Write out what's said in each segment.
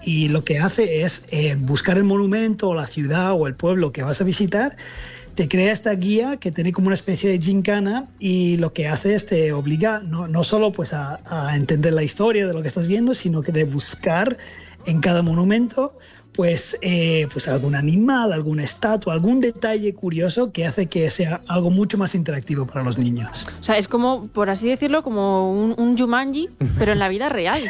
y lo que hace es buscar el monumento o la ciudad o el pueblo que vas a visitar. Te crea esta guía que tiene como una especie de gincana y lo que hace es te obliga no solo pues a entender la historia de lo que estás viendo, sino que de buscar en cada monumento pues algún animal, alguna estatua, algún detalle curioso que hace que sea algo mucho más interactivo para los niños. O sea, es como, por así decirlo, como un Jumanji, pero en la vida real.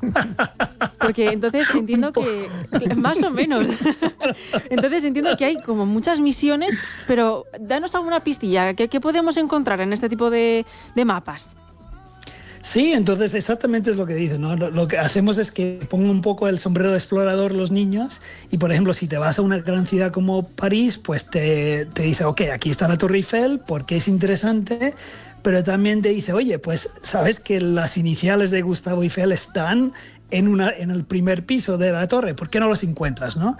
Porque entonces entiendo que, más o menos, entonces entiendo que hay como muchas misiones, pero danos alguna pistilla, ¿qué podemos encontrar en este tipo de mapas? Sí, entonces exactamente es lo que dicen, ¿no? Lo que hacemos es que pongan un poco el sombrero de explorador los niños y, por ejemplo, si te vas a una gran ciudad como París, pues te dice, ok, aquí está la Torre Eiffel, porque es interesante, pero también te dice, oye, pues sabes que las iniciales de Gustavo Eiffel están en el primer piso de la torre, ¿por qué no los encuentras, no?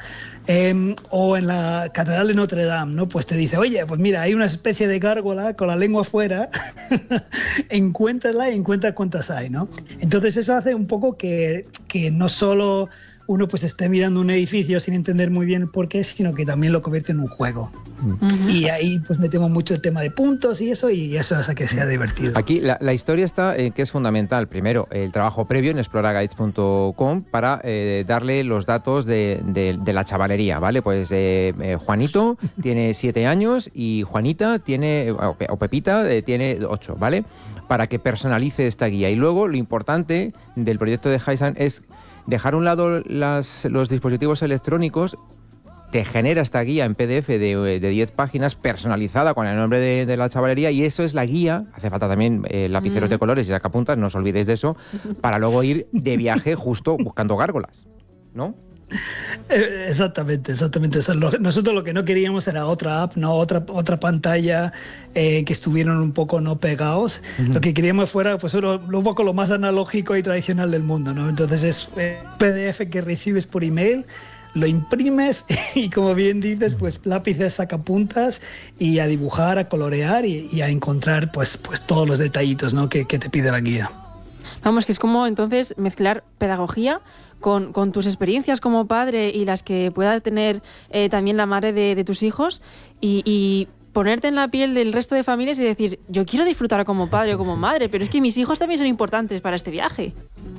O en la Catedral de Notre Dame, ¿no? Pues te dice, oye, pues mira, hay una especie de gárgola con la lengua afuera, encuéntrala y encuentra cuántas hay, ¿no? Entonces eso hace un poco que no solo uno pues esté mirando un edificio sin entender muy bien por qué, sino que también lo convierte en un juego. Uh-huh. Y ahí pues metemos mucho el tema de puntos y eso hace que sea divertido. Aquí la historia está que es fundamental. Primero, el trabajo previo en exploragaguides.com para darle los datos de la chavalería, ¿vale? Pues Juanito tiene 7 años y Juanita tiene, o Pepita tiene 8, ¿vale? Para que personalice esta guía. Y luego lo importante del proyecto de Haisan es dejar a un lado los dispositivos electrónicos. Te genera esta guía en PDF de 10 páginas personalizada con el nombre de la chavalería, y eso es la guía. Hace falta también lapiceros de colores y sacapuntas, no os olvidéis de eso, para luego ir de viaje justo buscando gárgolas, ¿no? Exactamente. Nosotros lo que no queríamos era otra app, no otra pantalla que estuvieran un poco no pegados. Uh-huh. Lo que queríamos fuera pues un poco lo más analógico y tradicional del mundo, ¿no? Entonces es PDF que recibes por email, lo imprimes y, como bien dices, pues lápices, sacapuntas y a dibujar, a colorear y a encontrar pues todos los detallitos, ¿no? que te pide la guía. Vamos, que es como entonces mezclar pedagogía con tus experiencias como padre y las que pueda tener también la madre de tus hijos y ponerte en la piel del resto de familias y decir, yo quiero disfrutar como padre o como madre, pero es que mis hijos también son importantes para este viaje.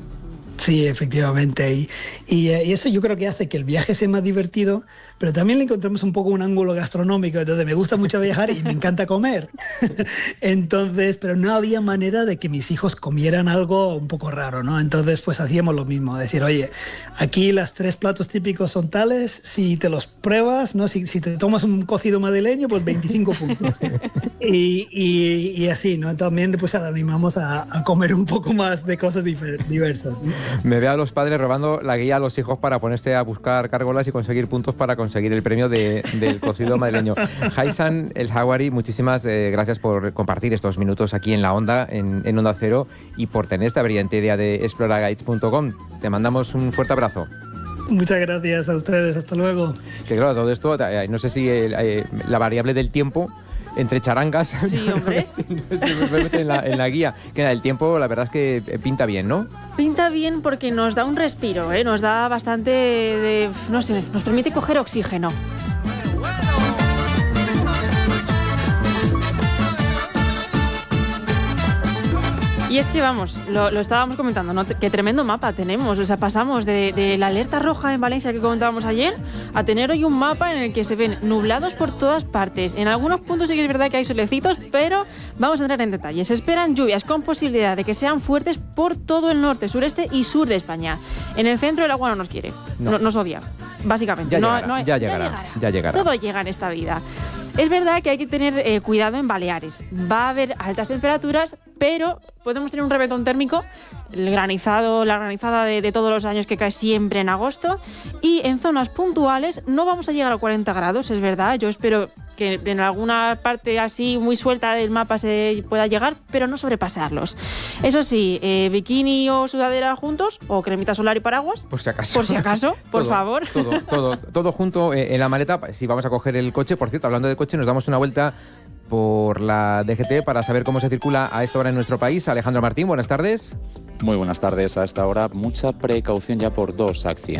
Sí, efectivamente. Y eso yo creo que hace que el viaje sea más divertido, pero también le encontramos un poco un ángulo gastronómico. Entonces me gusta mucho viajar y me encanta comer. Entonces, pero no había manera de que mis hijos comieran algo un poco raro, ¿no? Entonces pues hacíamos lo mismo, decir, oye, aquí los 3 platos típicos son tales, si te los pruebas, ¿no? Si te tomas un cocido madrileño, pues 25 puntos. Y así, ¿no? También pues animamos a comer un poco más de cosas diversas, ¿no? Me veo a los padres robando la guía a los hijos para ponerse a buscar gárgolas y conseguir puntos para conseguir el premio del cocido madrileño. Haisan El Hawari, muchísimas gracias por compartir estos minutos aquí en La Onda, en Onda Cero, y por tener esta brillante idea de exploragaguides.com. Te mandamos un fuerte abrazo. Muchas gracias a ustedes, hasta luego. Que claro, todo esto, no sé si la variable del tiempo entre charangas. Sí, hombre. en la guía. Que el tiempo, la verdad es que pinta bien, ¿no? Pinta bien porque nos da un respiro, ¿eh? Nos da bastante no sé, nos permite coger oxígeno. Y es que vamos, lo estábamos comentando, ¿no? Qué tremendo mapa tenemos. O sea, pasamos de la alerta roja en Valencia que comentábamos ayer a tener hoy un mapa en el que se ven nublados por todas partes. En algunos puntos sí que es verdad que hay solecitos, pero vamos a entrar en detalles. Se esperan lluvias con posibilidad de que sean fuertes por todo el norte, sureste y sur de España. En el centro el agua no nos quiere, nos odia, básicamente. Ya llegará. Todo llega en esta vida. Es verdad que hay que tener cuidado en Baleares. Va a haber altas temperaturas, pero podemos tener un reventón térmico, la granizada de todos los años que cae siempre en agosto, y en zonas puntuales no vamos a llegar a 40 grados, es verdad. Yo espero que en alguna parte así muy suelta del mapa se pueda llegar, pero no sobrepasarlos. Eso sí, bikini o sudadera juntos, o cremita solar y paraguas. Por si acaso. Por si acaso, por favor. Todo junto en la maleta. Si vamos a coger el coche, por cierto, hablando de coche, nos damos una vuelta por la DGT para saber cómo se circula a esta hora en nuestro país. Alejandro Martín, buenas tardes. Muy buenas tardes. A esta hora, mucha precaución ya por 2 accidentes.